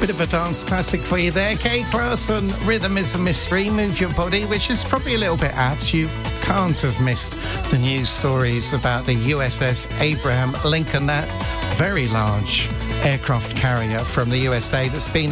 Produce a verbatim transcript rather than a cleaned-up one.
Bit of a dance classic for you there. Kate Clarkson, Rhythm is a Mystery, Move Your Body, which is probably a little bit apt. You can't have missed the news stories about the U S S Abraham Lincoln, that very large aircraft carrier from the U S A that's been